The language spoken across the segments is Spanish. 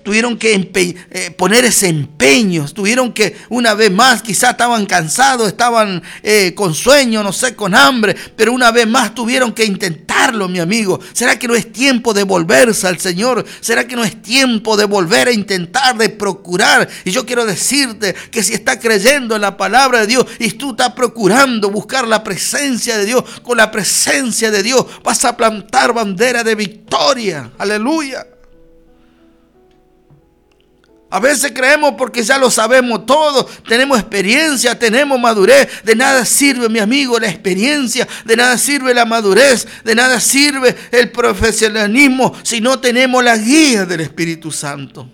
tuvieron que poner ese empeño, tuvieron que una vez más, quizás estaban cansados, estaban con sueño, no sé, con hambre, pero una vez más tuvieron que intentarlo, mi amigo. ¿Será que no es tiempo de volverse al Señor? ¿Será que no es tiempo de volver a intentar, de procurar? Y yo quiero decirte que si estás creyendo en la palabra de Dios y tú estás procurando buscar la presencia de Dios, con la presencia de Dios vas a plantar bandera de victoria. Aleluya. A veces creemos porque ya lo sabemos todo, tenemos experiencia, tenemos madurez. De nada sirve, mi amigo, la experiencia, de nada sirve la madurez, de nada sirve el profesionalismo si no tenemos la guía del Espíritu Santo.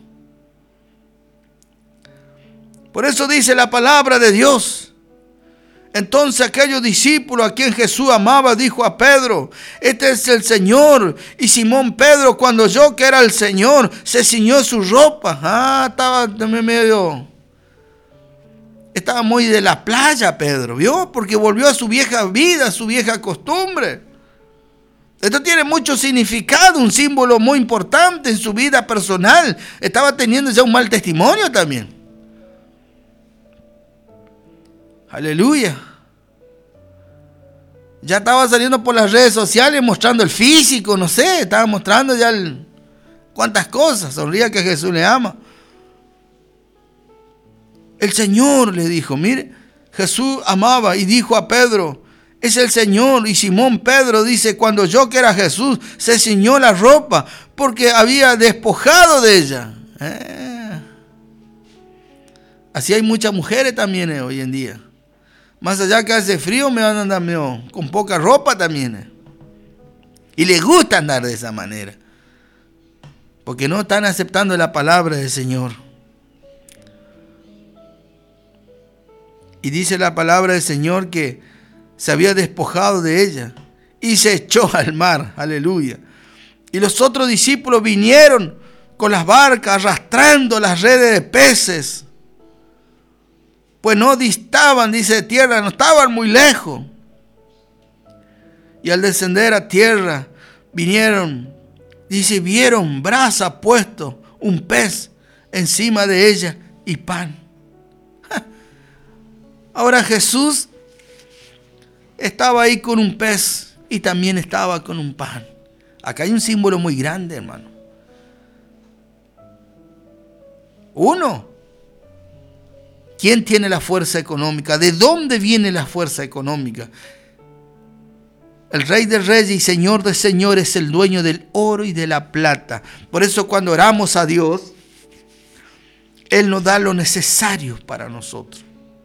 Por eso dice la palabra de Dios. Entonces aquellos discípulos a quien Jesús amaba dijo a Pedro: este es el Señor. Y Simón Pedro, cuando oyó que era el Señor, se ciñó su ropa. Estaba muy de la playa Pedro, ¿vio? Porque volvió a su vieja vida, a su vieja costumbre. Esto tiene mucho significado, un símbolo muy importante en su vida personal. Estaba teniendo ya un mal testimonio también. Aleluya. Ya estaba saliendo por las redes sociales mostrando el físico, no sé, estaba mostrando ya cuántas cosas. Sonría que Jesús le ama. El Señor le dijo, mire, Jesús amaba y dijo a Pedro: es el Señor. Y Simón Pedro dice: cuando oyó que era Jesús, se ciñó la ropa porque había despojado de ella. Así hay muchas mujeres también hoy en día. Más allá que hace frío, me van a andar con poca ropa también. Y les gusta andar de esa manera. Porque no están aceptando la palabra del Señor. Y dice la palabra del Señor que se había despojado de ella y se echó al mar. Aleluya. Y los otros discípulos vinieron con las barcas arrastrando las redes de peces. Pues no distaban, dice, de tierra, no estaban muy lejos. Y al descender a tierra, vinieron, dice, vieron brasa puesto, un pez encima de ella y pan. Ahora Jesús estaba ahí con un pez y también estaba con un pan. Acá hay un símbolo muy grande, hermano. Uno, ¿quién tiene la fuerza económica? ¿De dónde viene la fuerza económica? El Rey de Reyes y Señor de Señores es el dueño del oro y de la plata. Por eso cuando oramos a Dios, Él nos da lo necesario para nosotros.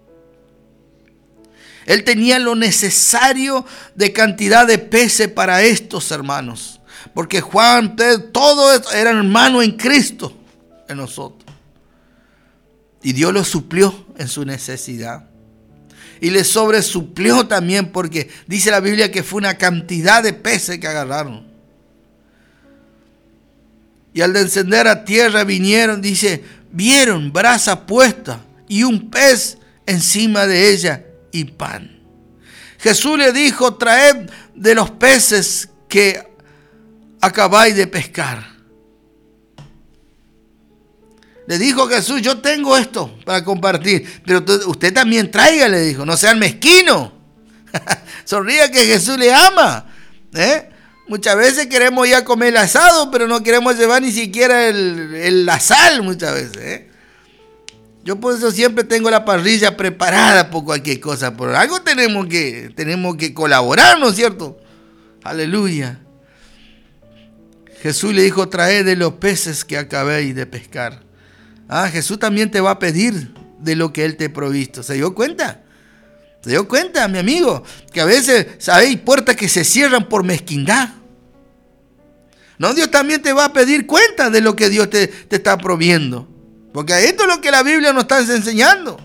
Él tenía lo necesario de cantidad de peces para estos hermanos. Porque Juan, Pedro, todos eran hermanos en Cristo, en nosotros. Y Dios lo suplió en su necesidad. Y le sobresuplió también porque dice la Biblia que fue una cantidad de peces que agarraron. Y al descender a tierra vinieron, dice, vieron brasa puesta y un pez encima de ella y pan. Jesús le dijo: traed de los peces que acabáis de pescar. Le dijo Jesús: yo tengo esto para compartir, pero usted también traiga, le dijo, no sean mezquinos. Sonría que Jesús le ama. Muchas veces queremos ir a comer el asado, pero no queremos llevar ni siquiera la sal muchas veces. Yo por eso siempre tengo la parrilla preparada por cualquier cosa. Por algo tenemos que colaborar, ¿no es cierto? Aleluya. Jesús le dijo: traed de los peces que acabéis de pescar. Jesús también te va a pedir de lo que Él te ha provisto. ¿Se dio cuenta? ¿Se dio cuenta, mi amigo? Que a veces, ¿sabéis? Puertas que se cierran por mezquindad. No, Dios también te va a pedir cuenta de lo que Dios te está proviendo. Porque esto es lo que la Biblia nos está enseñando.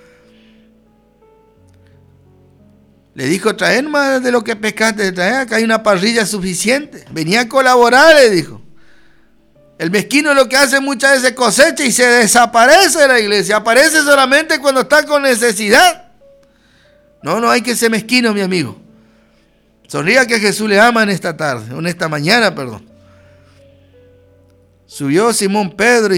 Le dijo: traed más de lo que pescaste, traed, acá hay una parrilla suficiente. Venía a colaborar, le dijo. El mezquino lo que hace muchas veces cosecha y se desaparece de la iglesia. Aparece solamente cuando está con necesidad. No hay que ser mezquino, mi amigo. Sonría que Jesús le ama en esta tarde, en esta mañana, perdón. Subió Simón Pedro y